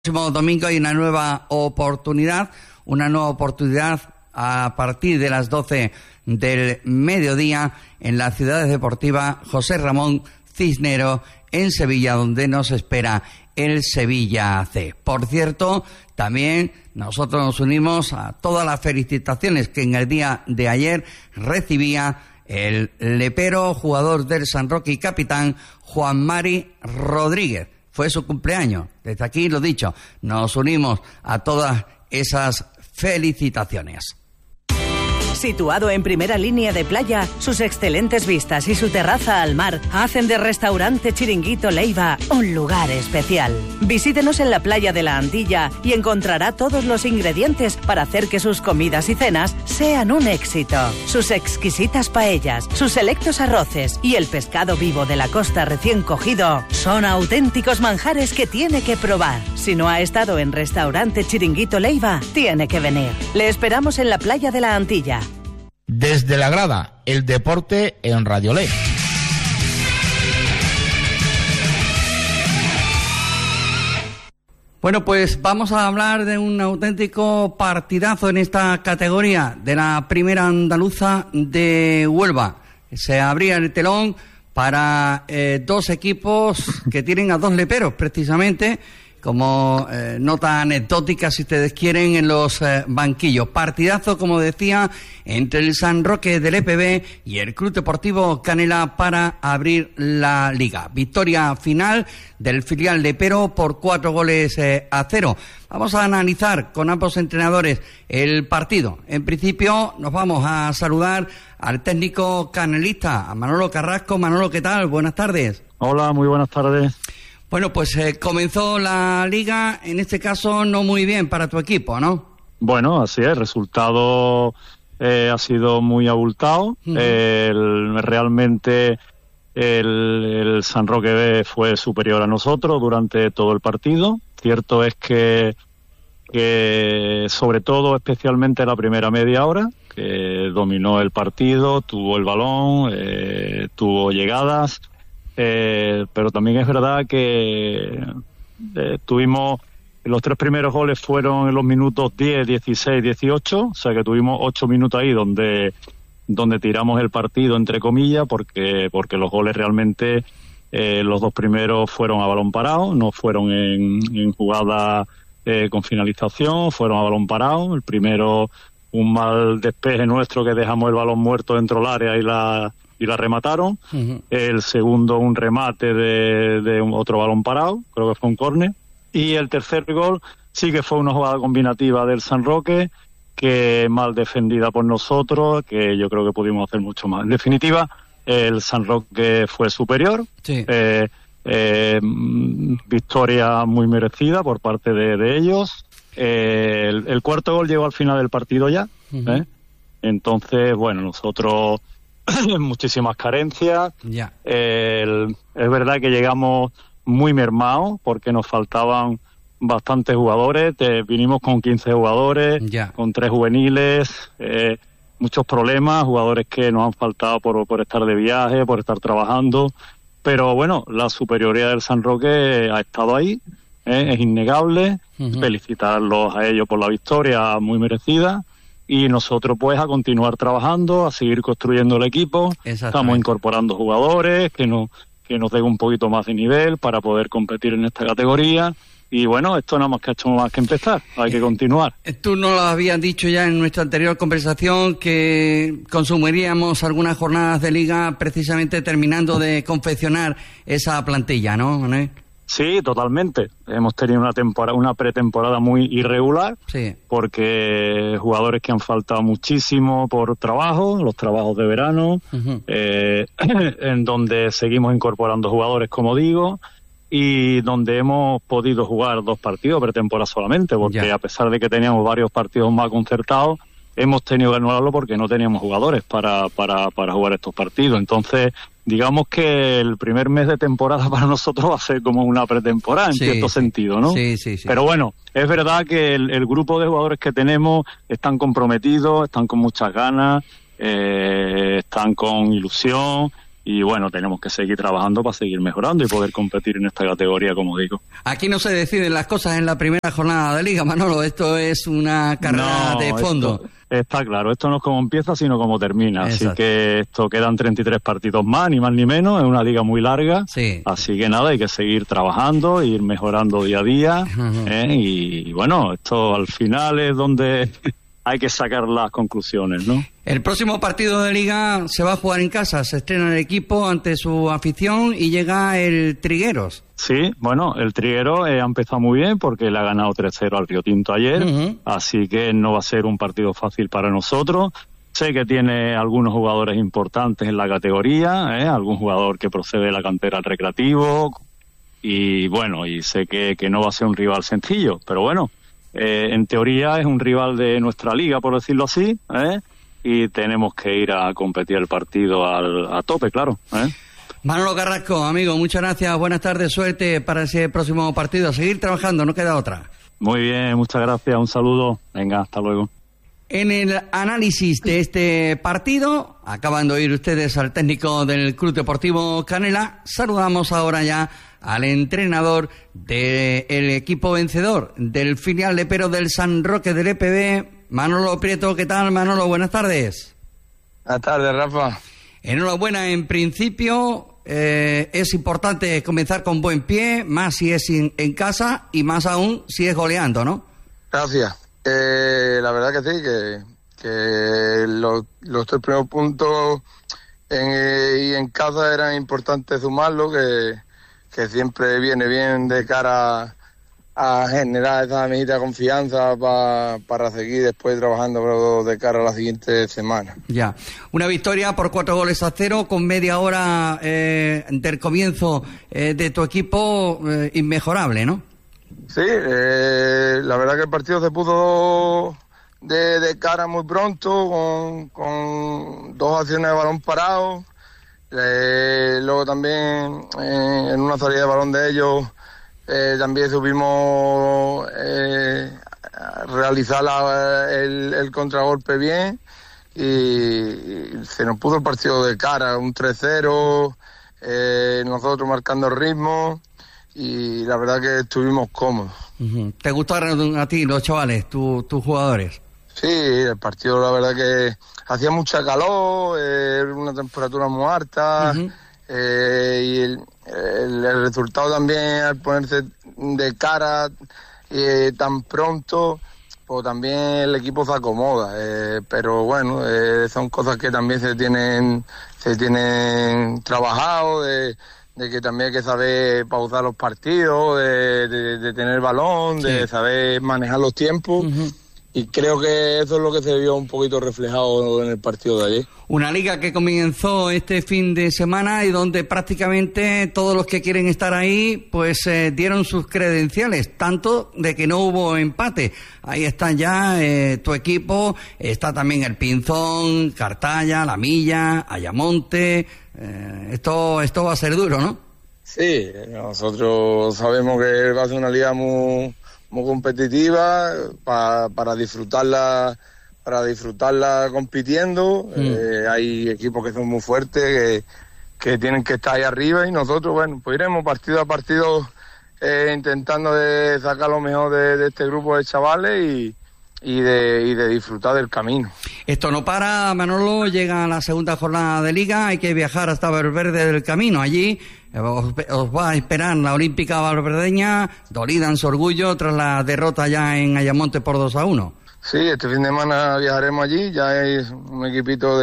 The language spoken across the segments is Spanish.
Próximo domingo hay una nueva oportunidad a partir de las 12 del mediodía en las Ciudades Deportivas José Ramón Cisneros en Sevilla, donde nos espera el Sevilla C. Por cierto, también nosotros nos unimos a todas las felicitaciones que en el día de ayer recibía el lepero, jugador del San Roque y capitán, Juan Mari Rodríguez. Fue su cumpleaños. Desde aquí, lo dicho, nos unimos a todas esas felicitaciones. Situado en primera línea de playa, sus excelentes vistas y su terraza al mar hacen de Restaurante Chiringuito Leiva un lugar especial. Visítenos en la playa de la Antilla y encontrará todos los ingredientes para hacer que sus comidas y cenas sean un éxito. Sus exquisitas paellas, sus selectos arroces y el pescado vivo de la costa recién cogido son auténticos manjares que tiene que probar. Si no ha estado en Restaurante Chiringuito Leiva, tiene que venir. Le esperamos en la playa de la Antilla. Desde la grada, el deporte en Radio Ley. Bueno, pues vamos a hablar de un auténtico partidazo en esta categoría de la primera andaluza de Huelva. Se abría el telón para dos equipos que tienen a dos leperos, precisamente, como nota anecdótica, si ustedes quieren, en los banquillos. Partidazo, como decía, entre el San Roque del EPB y el Club Deportivo Canela para abrir la liga. Victoria final del filial lepero por 4-0. Vamos a analizar con ambos entrenadores el partido. En principio nos vamos a saludar al técnico canelista, a Manolo Carrasco. Manolo, ¿qué tal? Buenas tardes. Hola, muy buenas tardes. Bueno, pues comenzó la liga, en este caso no muy bien para tu equipo, ¿no? Bueno, así es, el resultado ha sido muy abultado. Realmente el San Roque B fue superior a nosotros durante todo el partido. Cierto es que sobre todo, especialmente la primera media hora, que dominó el partido, tuvo el balón, tuvo llegadas. Pero también es verdad que tuvimos, los tres primeros goles fueron en los minutos 10, 16, 18, o sea que tuvimos 8 minutos ahí donde tiramos el partido, entre comillas, porque los goles realmente, los dos primeros fueron a balón parado, no fueron en jugada con finalización, fueron a balón parado. El primero, un mal despeje nuestro que dejamos el balón muerto dentro del área y la remataron. Uh-huh. El segundo, un remate de otro balón parado, creo que fue un córner. Y el tercer gol sí que fue una jugada combinativa del San Roque, que mal defendida por nosotros, que yo creo que pudimos hacer mucho más. En definitiva, el San Roque fue superior. Sí. Victoria muy merecida por parte de ellos. El cuarto gol llegó al final del partido ya. Uh-huh. Entonces, bueno, nosotros muchísimas carencias. Yeah. Es verdad que llegamos muy mermados porque nos faltaban bastantes jugadores. Vinimos con 15 jugadores, yeah, con 3 juveniles, muchos problemas, jugadores que nos han faltado por estar de viaje, por estar trabajando. Pero bueno, la superioridad del San Roque ha estado ahí, es innegable. Uh-huh. Felicitarlos a ellos por la victoria muy merecida. Y nosotros pues a continuar trabajando, a seguir construyendo el equipo. Estamos incorporando jugadores que nos den un poquito más de nivel para poder competir en esta categoría. Y bueno, esto nada más que empezar, hay que continuar. Tú nos lo habías dicho ya en nuestra anterior conversación, que consumiríamos algunas jornadas de liga precisamente terminando de confeccionar esa plantilla, ¿no, Manuel? Sí, totalmente. Hemos tenido una pretemporada muy irregular, sí, porque jugadores que han faltado muchísimo por trabajo, los trabajos de verano, uh-huh, en donde seguimos incorporando jugadores, como digo, y donde hemos podido jugar 2 partidos pretemporada solamente, porque ya, a pesar de que teníamos varios partidos más concertados, hemos tenido que anularlo porque no teníamos jugadores para jugar estos partidos. Entonces, digamos que el primer mes de temporada para nosotros va a ser como una pretemporada, en cierto sentido, ¿no? Sí. Pero bueno, es verdad que el grupo de jugadores que tenemos están comprometidos, están con muchas ganas, están con ilusión, y bueno, tenemos que seguir trabajando para seguir mejorando y poder competir en esta categoría, como digo. Aquí no se deciden las cosas en la primera jornada de Liga, Manolo, esto es una carrera de fondo. Está claro, esto no es como empieza, sino como termina. Exacto. Así que esto quedan 33 partidos más, ni más ni menos, es una liga muy larga. Sí. Así que nada, hay que seguir trabajando, ir mejorando día a día. Y bueno, esto al final es donde hay que sacar las conclusiones, ¿no? El próximo partido de Liga se va a jugar en casa, se estrena el equipo ante su afición y llega el Trigueros. Sí, bueno, el Trigueros ha empezado muy bien porque le ha ganado 3-0 al Río Tinto ayer, así que no va a ser un partido fácil para nosotros. Sé que tiene algunos jugadores importantes en la categoría, algún jugador que procede de la cantera al Recreativo, y bueno, y sé que no va a ser un rival sencillo, pero bueno, en teoría es un rival de nuestra liga, por decirlo así, y tenemos que ir a competir el partido a tope, claro. Manolo Carrasco, amigo, muchas gracias, buenas tardes, suerte para ese próximo partido, a seguir trabajando, no queda otra. Muy bien, muchas gracias, un saludo, venga, hasta luego. En el análisis de este partido, acaban de oír ustedes al técnico del Club Deportivo Canela, saludamos ahora ya al entrenador del equipo vencedor del filial lepero del San Roque del EPB, Manolo Prieto. ¿Qué tal, Manolo? Buenas tardes. Buenas tardes, Rafa. Enhorabuena, en principio es importante comenzar con buen pie, más si es en casa y más aún si es goleando, ¿no? Gracias. La verdad que sí, que los 3 primeros puntos y en casa eran importantes sumarlo, que siempre viene bien de cara a generar esa medida de confianza para seguir después trabajando de cara a la siguiente semana. Ya, una victoria por 4-0 con media hora del comienzo de tu equipo inmejorable, ¿no? Sí, la verdad que el partido se puso de cara muy pronto con 2 acciones de balón parado. Luego también en una salida de balón de ellos también supimos realizar el contragolpe bien y se nos puso el partido de cara, un 3-0, nosotros marcando el ritmo y la verdad que estuvimos cómodos. ¿Te gustaron a ti los chavales, tus jugadores? Sí, el partido la verdad que hacía mucha calor, una temperatura muy alta, y el resultado también al ponerse de cara tan pronto, pues también el equipo se acomoda, pero bueno, son cosas que también se tienen trabajado, de que también hay que saber pausar los partidos, de tener balón, de saber manejar los tiempos. Y creo que eso es lo que se vio un poquito reflejado en el partido de ayer. Una liga que comenzó este fin de semana y donde prácticamente todos los que quieren estar ahí pues dieron sus credenciales, tanto de que no hubo empate. Ahí está ya tu equipo, está también el Pinzón, Cartaya, La Milla, Ayamonte. Esto va a ser duro, ¿no? Sí, nosotros sabemos que va a ser una liga muy competitiva para disfrutarla compitiendo. Hay equipos que son muy fuertes que tienen que estar ahí arriba y nosotros, bueno, pues iremos partido a partido intentando de sacar lo mejor de este grupo de chavales y de disfrutar del camino. Esto no para, Manolo, llega a la segunda jornada de Liga, hay que viajar hasta Valverde del Camino. Allí os va a esperar la Olímpica valverdeña, dolida en su orgullo tras la derrota ya en Ayamonte por 2-1. Sí, este fin de semana viajaremos allí, ya hay un equipo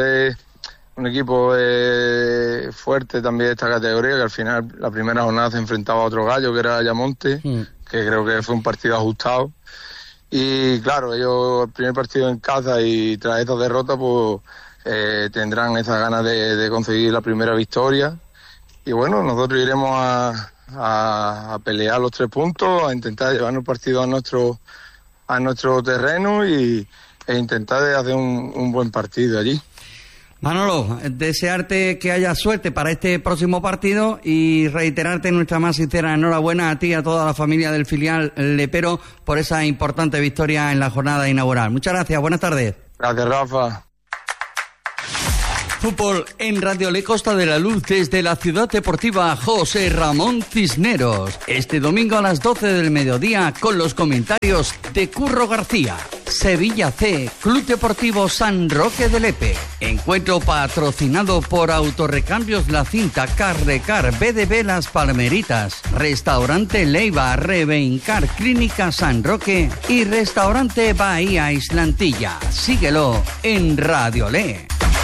fuerte también de esta categoría, que al final la primera jornada se enfrentaba a otro gallo que era Ayamonte, que creo que fue un partido ajustado. Y claro, ellos el primer partido en casa y tras esta derrota pues tendrán esas ganas de conseguir la primera victoria. Y bueno, nosotros iremos a pelear los 3 puntos, a intentar llevarnos el partido a nuestro terreno e intentar hacer un buen partido allí. Manolo, desearte que haya suerte para este próximo partido y reiterarte nuestra más sincera enhorabuena a ti y a toda la familia del filial lepero por esa importante victoria en la jornada inaugural. Muchas gracias, buenas tardes. Gracias, Rafa. Fútbol en Radio Le Costa de la Luz desde la Ciudad Deportiva José Ramón Cisneros. Este domingo a las 12 del mediodía con los comentarios de Curro García. Sevilla C, Club Deportivo San Roque de Lepe. Encuentro patrocinado por Autorrecambios La Cinta, Carrecar, BDB Las Palmeritas, Restaurante Leiva, Reveincar, Clínica San Roque y Restaurante Bahía Islantilla. Síguelo en Radio Le.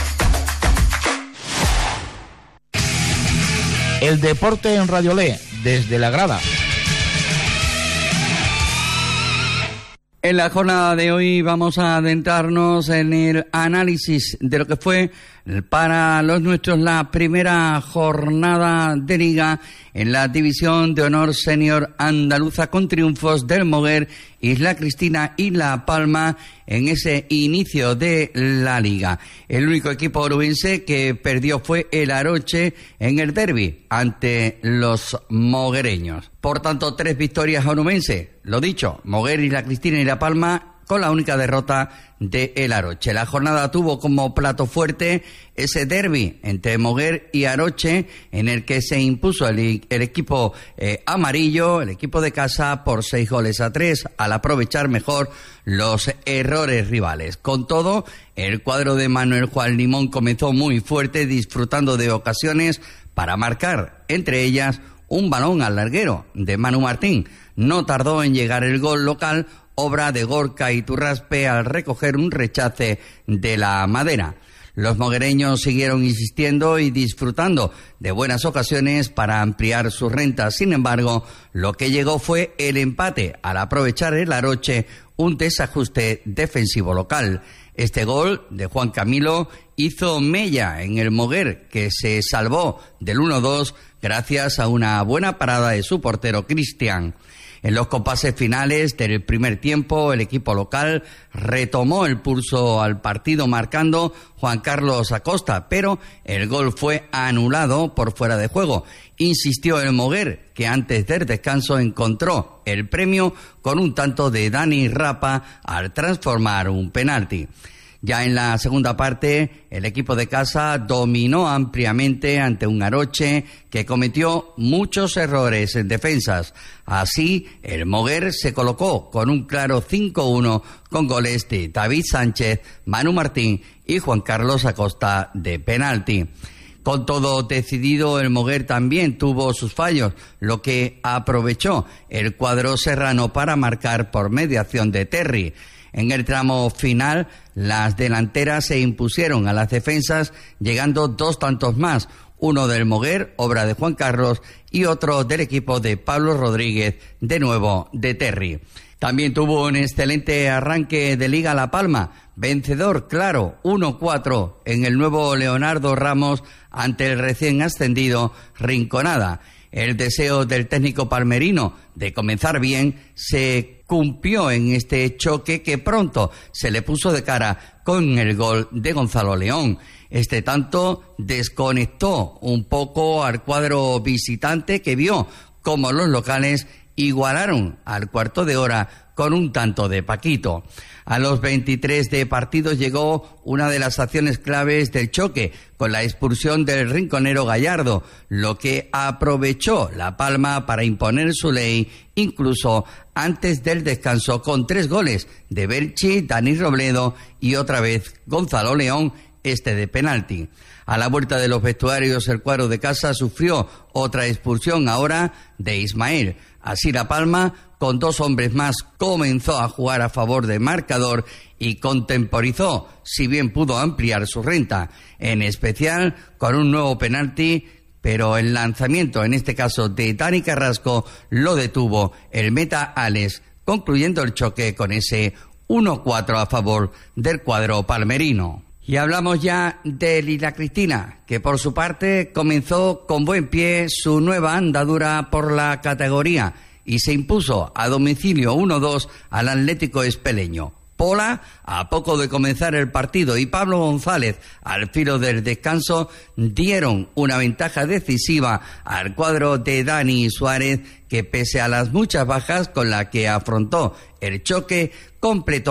El deporte en Radio Le, desde la grada. En la jornada de hoy vamos a adentrarnos en el análisis de lo que fue para los nuestros la primera jornada de liga en la División de Honor Senior Andaluza, con triunfos del Moguer, Isla Cristina y La Palma en ese inicio de la liga. El único equipo orubense que perdió fue el Aroche en el derbi ante los moguereños. Por tanto, 3 victorias orubenses. Lo dicho, Moguer, Isla Cristina y La Palma, con la única derrota de el Aroche. La jornada tuvo como plato fuerte ese derbi entre Moguer y Aroche, en el que se impuso el equipo amarillo, el equipo de casa, por 6-3, al aprovechar mejor los errores rivales. Con todo, el cuadro de Manuel Juan Limón comenzó muy fuerte, disfrutando de ocasiones para marcar, entre ellas un balón al larguero de Manu Martín. No tardó en llegar el gol local, obra de Gorka Iturraspe, al recoger un rechace de la madera. Los moguereños siguieron insistiendo y disfrutando de buenas ocasiones para ampliar sus rentas. Sin embargo, lo que llegó fue el empate, al aprovechar el Aroche un desajuste defensivo local. Este gol de Juan Camilo hizo mella en el Moguer, que se salvó del 1-2 gracias a una buena parada de su portero Cristian. En los compases finales del primer tiempo, el equipo local retomó el pulso al partido, marcando Juan Carlos Acosta, pero el gol fue anulado por fuera de juego. Insistió el Moguer, que antes del descanso encontró el premio con un tanto de Dani Rapa al transformar un penalti. Ya en la segunda parte, el equipo de casa dominó ampliamente ante un Aroche que cometió muchos errores en defensas. Así, el Moguer se colocó con un claro 5-1 con goles de David Sánchez, Manu Martín y Juan Carlos Acosta de penalti. Con todo decidido, el Moguer también tuvo sus fallos, lo que aprovechó el cuadro serrano para marcar por mediación de Terry. En el tramo final, las delanteras se impusieron a las defensas, llegando 2 tantos más, uno del Moguer, obra de Juan Carlos, y otro del equipo de Pablo Rodríguez, de nuevo de Terry. También tuvo un excelente arranque de Liga La Palma, vencedor claro, 1-4 en el nuevo Leonardo Ramos ante el recién ascendido Rinconada. El deseo del técnico palmerino de comenzar bien se cumplió en este choque, que pronto se le puso de cara con el gol de Gonzalo León. Este tanto desconectó un poco al cuadro visitante, que vio cómo los locales igualaron al cuarto de hora con un tanto de Paquito. A los 23 de partido llegó una de las acciones claves del choque, con la expulsión del rinconero Gallardo, lo que aprovechó La Palma para imponer su ley, incluso antes del descanso, con 3 goles de Belchi, Dani Robledo y otra vez Gonzalo León, este de penalti. A la vuelta de los vestuarios, el cuadro de casa sufrió otra expulsión, ahora de Ismael. Así La Palma, con 2 hombres más, comenzó a jugar a favor del marcador y contemporizó, si bien pudo ampliar su renta, en especial con un nuevo penalti, pero el lanzamiento, en este caso de Dani Carrasco, lo detuvo el meta Alex, concluyendo el choque con ese 1-4 a favor del cuadro palmerino. Y hablamos ya de Isla Cristina, que por su parte comenzó con buen pie su nueva andadura por la categoría y se impuso a domicilio 1-2 al Atlético Espeleño. Pola, a poco de comenzar el partido, y Pablo González, al filo del descanso, dieron una ventaja decisiva al cuadro de Dani Suárez, que pese a las muchas bajas con las que afrontó el choque, completó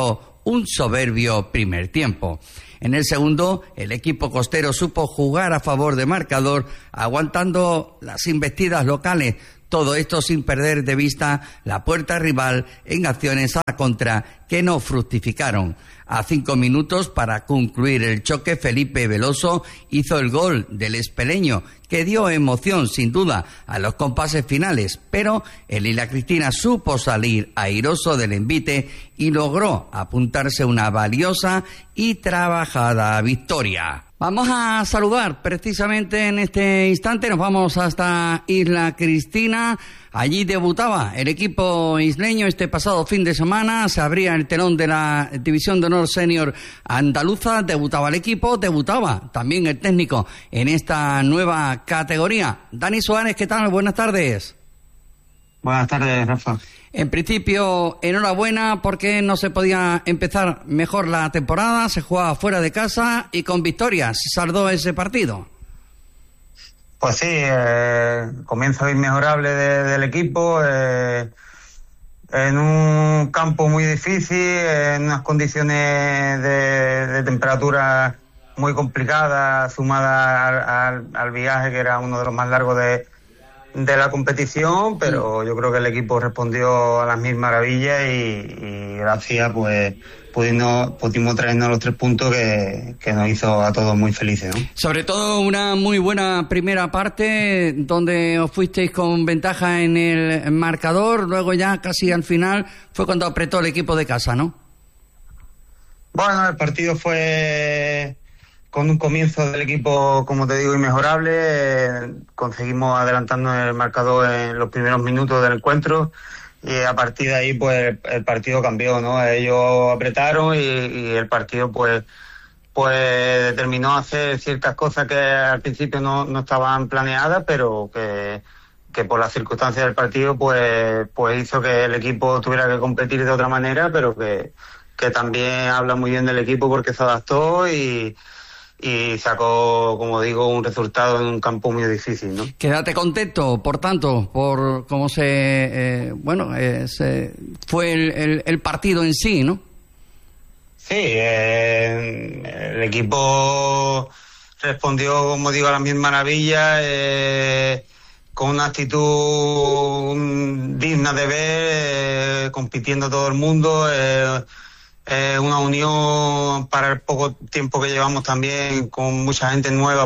un soberbio primer tiempo. En el segundo, el equipo costero supo jugar a favor de marcador, aguantando las embestidas locales. Todo esto sin perder de vista la puerta rival en acciones a la contra que no fructificaron. A 5 minutos para concluir el choque, Felipe Veloso hizo el gol del espeleño, que dio emoción sin duda a los compases finales, pero el Isla Cristina supo salir airoso del envite y logró apuntarse una valiosa y trabajada victoria. Vamos a saludar precisamente en este instante, nos vamos hasta Isla Cristina. Allí debutaba el equipo isleño este pasado fin de semana, se abría el telón de la División de Honor Senior Andaluza, debutaba el equipo, debutaba también el técnico en esta nueva categoría. Dani Suárez, ¿qué tal? Buenas tardes. Buenas tardes, Rafa. En principio, enhorabuena porque no se podía empezar mejor la temporada, se jugaba fuera de casa y con victorias se saldó ese partido. Pues sí, comienzo inmejorable del equipo, en un campo muy difícil, en unas condiciones de temperatura muy complicadas, sumada al viaje que era uno de los más largos de la competición, pero yo creo que el equipo respondió a las mil maravillas y gracias pues pudimos traernos los 3 puntos que nos hizo a todos muy felices, ¿no? Sobre todo una muy buena primera parte donde os fuisteis con ventaja en el marcador, luego ya casi al final fue cuando apretó el equipo de casa, ¿no? Bueno, el partido fue con un comienzo del equipo, como te digo, inmejorable. Conseguimos adelantarnos el marcador en los primeros minutos del encuentro y a partir de ahí pues el partido cambió, ¿no? Ellos apretaron y el partido pues determinó hacer ciertas cosas que al principio no estaban planeadas, pero que por las circunstancias del partido pues hizo que el equipo tuviera que competir de otra manera, pero que también habla muy bien del equipo porque se adaptó y sacó, como digo, un resultado en un campo muy difícil, ¿no? Quédate contento, por tanto, por cómo se fue el partido en sí, ¿no? Sí, el equipo respondió, como digo, a las mil maravillas, con una actitud digna de ver, compitiendo todo el mundo, una unión para el poco tiempo que llevamos también con mucha gente nueva,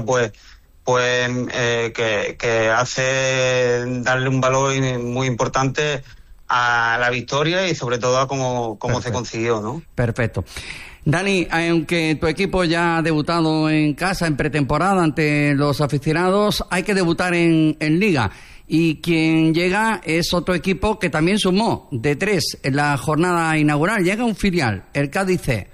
que hace darle un valor muy importante a la victoria y sobre todo a cómo se consiguió, ¿no? Perfecto. Dani, aunque tu equipo ya ha debutado en casa, en pretemporada, ante los aficionados, hay que debutar en Liga. Y quien llega es otro equipo que también sumó de 3 en la jornada inaugural. Llega un filial, el Cádiz C.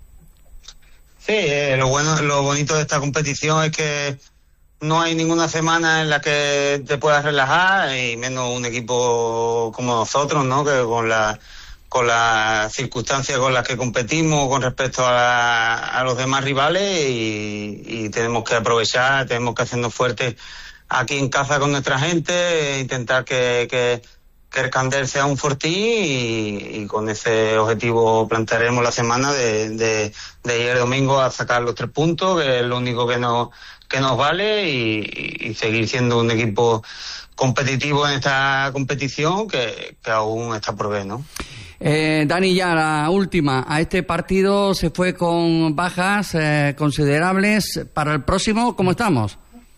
Sí, lo bonito de esta competición es que no hay ninguna semana en la que te puedas relajar, y menos un equipo como nosotros, ¿no? Que con las circunstancias con las que competimos con respecto a los demás rivales, y tenemos que aprovechar, tenemos que hacernos fuertes aquí en casa con nuestra gente, intentar que el Candel sea un fortín y con ese objetivo plantearemos la semana de ayer domingo a sacar los 3 puntos, que es lo único que nos vale, y seguir siendo un equipo competitivo en esta competición que aún está por ver, ¿no? Dani, ya la última. A este partido se fue con bajas considerables. Para el próximo, ¿cómo estamos?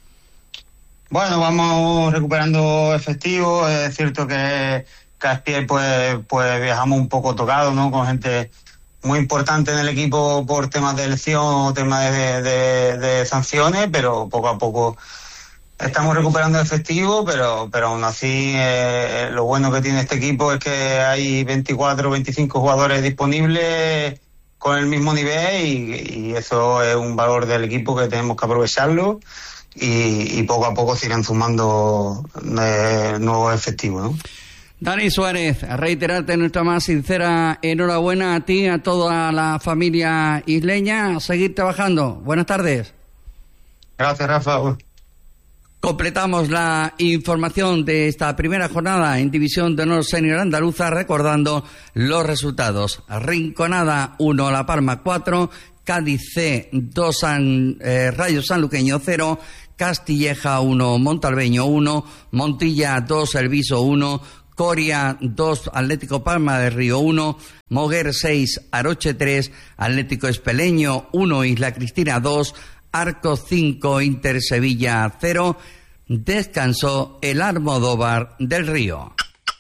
Bueno, vamos recuperando efectivos. Es cierto que Caspiel pues viajamos un poco tocados, ¿no? Con gente muy importante en el equipo por temas de lesión o temas de sanciones, pero poco a poco estamos recuperando efectivos, pero aún así lo bueno que tiene este equipo es que hay 24 o 25 jugadores disponibles con el mismo nivel, y eso es un valor del equipo que tenemos que aprovecharlo. Y poco a poco se irán sumando nuevos efectivos, ¿no? Dani Suárez, reiterarte nuestra más sincera enhorabuena a ti, a toda la familia isleña, a seguir trabajando. Buenas tardes. Gracias, Rafa. Completamos la información de esta primera jornada en División de Honor Senior Andaluza recordando los resultados. Rinconada 1, La Palma 4, Cádiz C 2, Rayo Sanluqueño 0, Castilleja 1, Montalbeño 1, Montilla 2, El Viso 1, Coria 2, Atlético Palma de Río 1, Moguer 6, Aroche 3, Atlético Espeleño 1, Isla Cristina 2, Arcos 5, Inter Sevilla 0, descansó el Almodóvar del Río.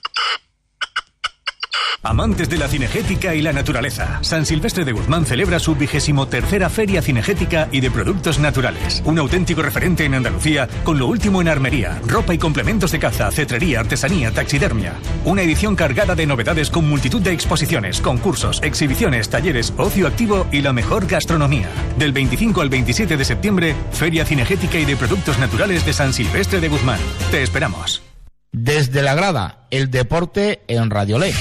Amantes de la cinegética y la naturaleza, San Silvestre de Guzmán celebra su 23ª Feria Cinegética y de Productos Naturales. Un auténtico referente en Andalucía con lo último en armería, ropa y complementos de caza, cetrería, artesanía, taxidermia. Una edición cargada de novedades con multitud de exposiciones, concursos, exhibiciones, talleres, ocio activo y la mejor gastronomía. Del 25 al 27 de septiembre, Feria Cinegética y de Productos Naturales de San Silvestre de Guzmán. Te esperamos. Desde la grada, el deporte en Radio Ley.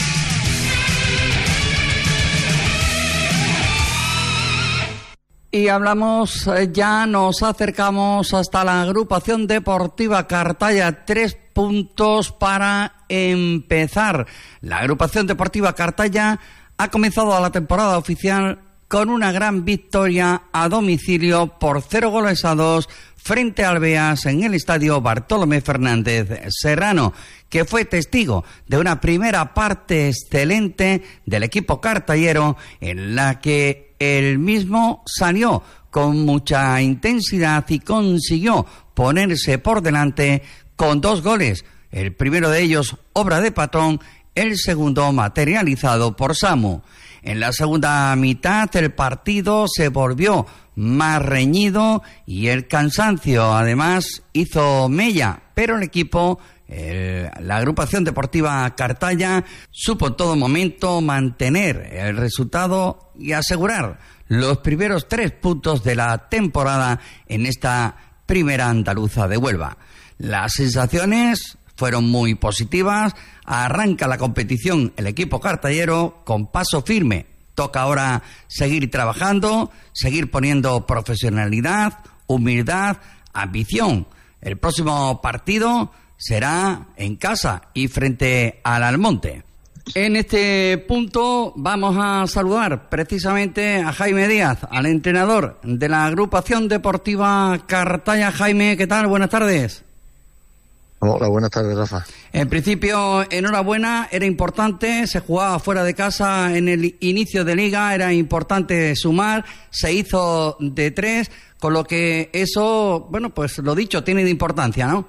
Y hablamos, ya nos acercamos hasta la agrupación deportiva Cartaya. 3 puntos para empezar. La agrupación deportiva Cartaya ha comenzado la temporada oficial con una gran victoria a domicilio por 0-2 frente al Beas en el estadio Bartolomé Fernández Serrano, que fue testigo de una primera parte excelente del equipo cartayero en la que el mismo salió con mucha intensidad y consiguió ponerse por delante con 2 goles. El primero de ellos, obra de Patrón, el segundo materializado por Samu. En la segunda mitad el partido se volvió más reñido y el cansancio además hizo mella, pero el equipo, la agrupación deportiva Cartaya, supo en todo momento mantener el resultado y asegurar los primeros 3 puntos de la temporada en esta primera andaluza de Huelva. Las sensaciones fueron muy positivas. Arranca la competición el equipo cartayero con paso firme. Toca ahora seguir trabajando, seguir poniendo profesionalidad, humildad, ambición. El próximo partido será en casa y frente al Almonte. En este punto vamos a saludar precisamente a Jaime Díaz, al entrenador de la agrupación deportiva Cartaya. Jaime, ¿qué tal? Buenas tardes. Hola, buenas tardes, Rafa. En principio, enhorabuena, era importante, se jugaba fuera de casa en el inicio de liga, era importante sumar, se hizo de 3, con lo que eso, bueno, pues lo dicho, tiene de importancia, ¿no?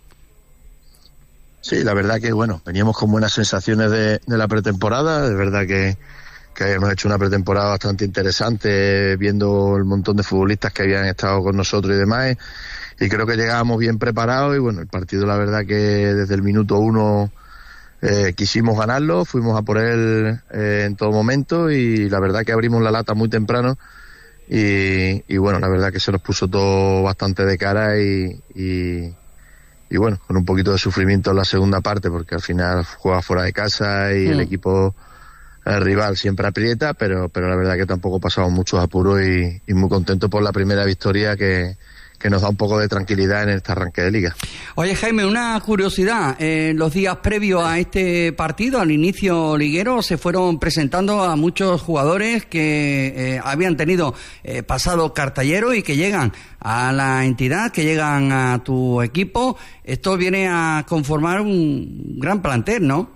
Sí, la verdad que, bueno, veníamos con buenas sensaciones de la pretemporada, es verdad que hemos hecho una pretemporada bastante interesante, viendo el montón de futbolistas que habían estado con nosotros y demás, y creo que llegábamos bien preparados y bueno, el partido la verdad que desde el minuto 1 quisimos ganarlo, fuimos a por él en todo momento y la verdad que abrimos la lata muy temprano y bueno, la verdad que se nos puso todo bastante de cara y bueno, con un poquito de sufrimiento en la segunda parte porque al final juega fuera de casa y el equipo rival siempre aprieta, pero la verdad que tampoco pasamos muchos apuros y muy contento por la primera victoria que nos da un poco de tranquilidad en este arranque de liga. Oye, Jaime, una curiosidad. Los días previos a este partido, al inicio liguero, se fueron presentando a muchos jugadores que habían tenido pasado cartallero y que llegan a la entidad, que llegan a tu equipo. Esto viene a conformar un gran plantel, ¿no?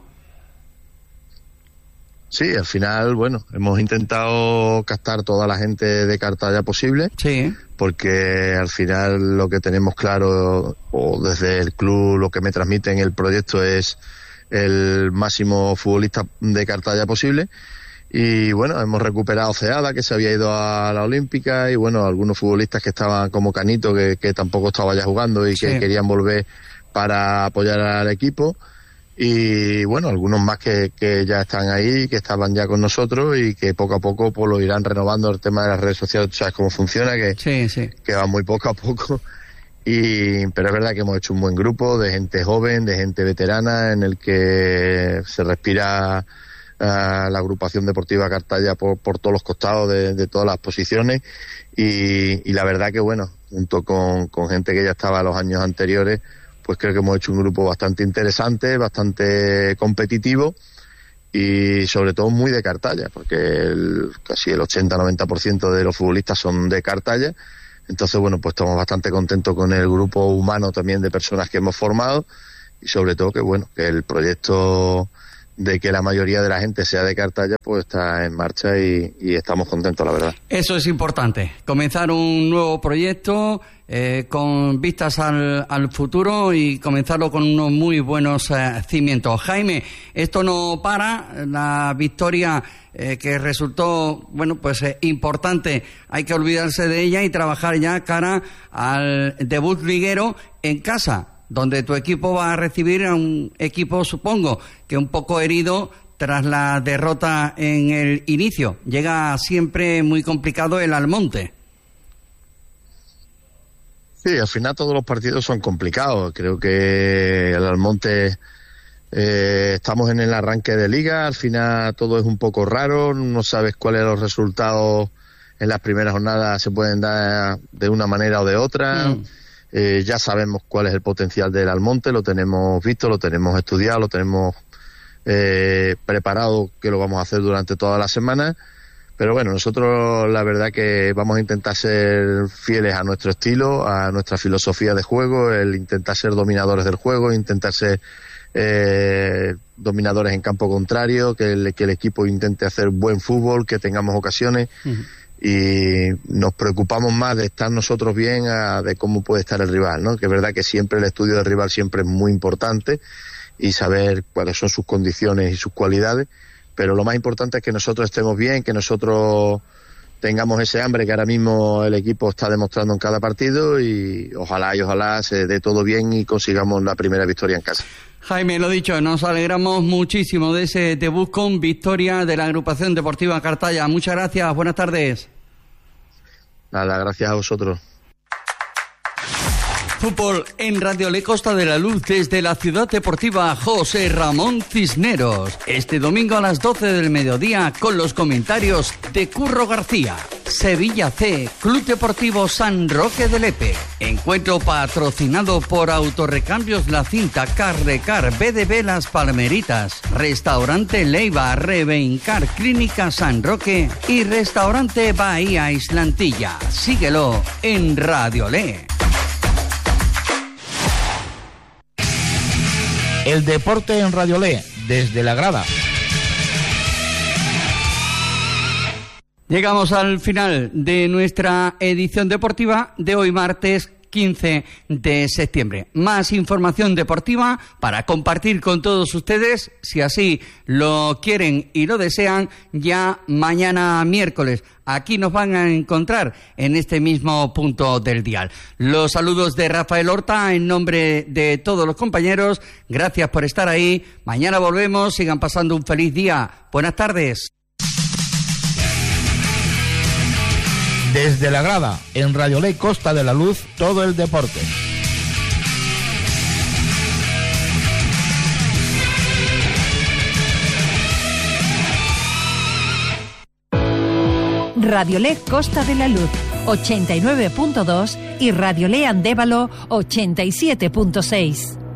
Sí, al final, bueno, hemos intentado captar toda la gente de Cartaya posible. Sí. Porque al final lo que tenemos claro, o desde el club lo que me transmiten el proyecto es el máximo futbolista de Cartaya posible. Y bueno, hemos recuperado Ceada, que se había ido a la Olímpica, y bueno, algunos futbolistas que estaban como Canito, que tampoco estaba ya jugando y que querían volver para apoyar al equipo. Y bueno, algunos más que ya están ahí, que estaban ya con nosotros y que poco a poco pues lo irán renovando. El tema de las redes sociales, sabes cómo funciona, que va muy poco a poco. Pero es verdad que hemos hecho un buen grupo de gente joven, de gente veterana, en el que se respira la agrupación deportiva Cartaya por todos los costados de todas las posiciones y la verdad que bueno, junto con gente que ya estaba los años anteriores, pues creo que hemos hecho un grupo bastante interesante, bastante competitivo y sobre todo muy de Cartaya, porque casi el 80-90% de los futbolistas son de Cartaya. Entonces, bueno, pues estamos bastante contentos con el grupo humano también de personas que hemos formado y sobre todo que, bueno, que el proyecto de que la mayoría de la gente sea de Cartaya pues está en marcha y estamos contentos, la verdad. Eso es importante, comenzar un nuevo proyecto con vistas al futuro y comenzarlo con unos muy buenos cimientos. Jaime, esto no para, la victoria que resultó, bueno, pues importante, hay que olvidarse de ella y trabajar ya cara al debut liguero en casa, donde tu equipo va a recibir a un equipo, supongo, que un poco herido tras la derrota en el inicio. Llega siempre muy complicado el Almonte. Sí, al final todos los partidos son complicados. Creo que el Almonte, estamos en el arranque de liga, al final todo es un poco raro, no sabes cuáles los resultados en las primeras jornadas se pueden dar de una manera o de otra. Ya sabemos cuál es el potencial del Almonte, lo tenemos visto, lo tenemos estudiado, lo tenemos preparado, que lo vamos a hacer durante toda la semana. Pero bueno, nosotros la verdad que vamos a intentar ser fieles a nuestro estilo, a nuestra filosofía de juego, el intentar ser dominadores del juego, intentar ser dominadores en campo contrario, que el equipo intente hacer buen fútbol, que tengamos ocasiones. Y nos preocupamos más de estar nosotros bien de cómo puede estar el rival, ¿no? Que es verdad que siempre el estudio del rival siempre es muy importante y saber cuáles son sus condiciones y sus cualidades, pero lo más importante es que nosotros estemos bien, que nosotros tengamos ese hambre que ahora mismo el equipo está demostrando en cada partido y ojalá se dé todo bien y consigamos la primera victoria en casa. Jaime, lo dicho, nos alegramos muchísimo de ese debut con victoria de la Agrupación Deportiva Cartaya. Muchas gracias, buenas tardes. Nada, gracias a vosotros. Fútbol en Radio Le Costa de la Luz desde la Ciudad Deportiva José Ramón Cisneros. Este domingo a las 12 del mediodía con los comentarios de Curro García. Sevilla C, Club Deportivo San Roque de Lepe. Encuentro patrocinado por Autorrecambios La Cinta, Carrecar, BDB Las Palmeritas, Restaurante Leiva, Reveincar, Clínica San Roque y Restaurante Bahía Islantilla. Síguelo en Radio Le. El deporte en Radio Le, desde la grada. Llegamos al final de nuestra edición deportiva de hoy martes 15 de septiembre. Más información deportiva para compartir con todos ustedes, si así lo quieren y lo desean, ya mañana miércoles. Aquí nos van a encontrar en este mismo punto del dial. Los saludos de Rafael Horta en nombre de todos los compañeros. Gracias por estar ahí. Mañana volvemos. Sigan pasando un feliz día. Buenas tardes. Desde la grada, en Radio Le Costa de la Luz, todo el deporte. Radio Le Costa de la Luz, 89.2 y Radio Le Andévalo, 87.6.